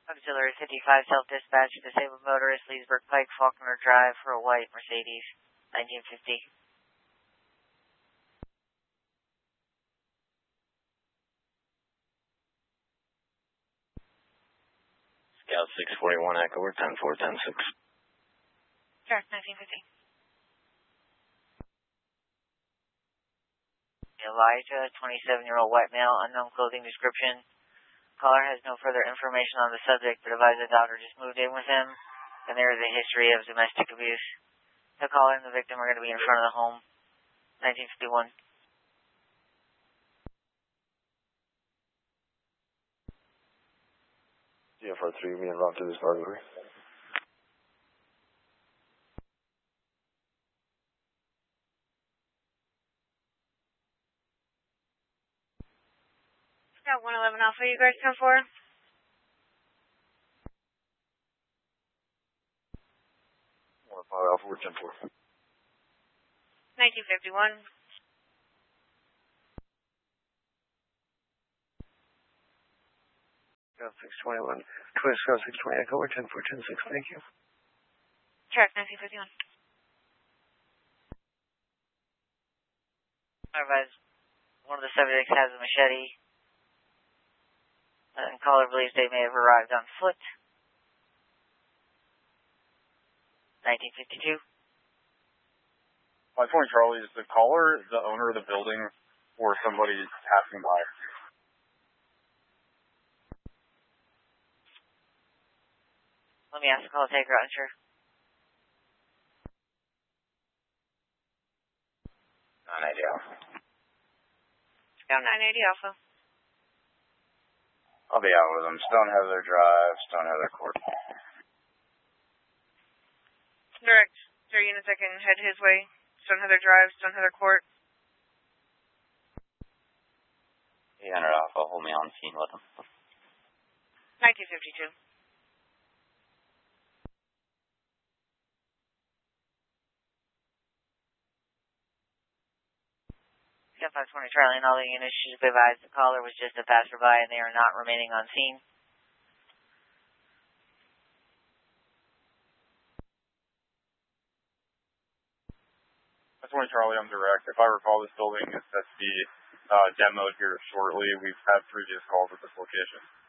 Auxiliary 55 self-dispatch, disabled motorist, Leesburg Pike, Faulkner Drive for a white Mercedes, 1950. Scout 641 Echo, we're 10-4, 10-6. Sure, 1950. Elijah, 27-year-old white male, unknown clothing description. Caller has no further information on the subject, but advised the doctor just moved in with him, and there is a history of domestic abuse. The caller and the victim are going to be in front of the home. 1951. DFR3 being brought to this burglary. Got 111 Alpha, you guys come for? Alpha, we're 10-4. 1951. Scout 621. Scout 620 Echo, we're 10-4, 10-6, thank you. Track 1951. Advised, one of the subjects has a machete. And caller believes they may have arrived on foot. 1952. 5 Point Charlie, is the caller the owner of the building or somebody passing by? Let me ask the call taker, unsure. Scout 980 Alpha. I'll be out with them. Stoneheather Drive, Stoneheather Court. Direct. There are units that can head his way. Stoneheather Drive, Stoneheather Court. 800 Alpha, hold me on scene with them. 1952. Scout 520 Charlie and all the units should be advised the caller was just a passerby and they are not remaining on scene. That's 20 Charlie, I'm direct. If I recall, this building is set to be demoed here shortly. We've had previous calls at this location.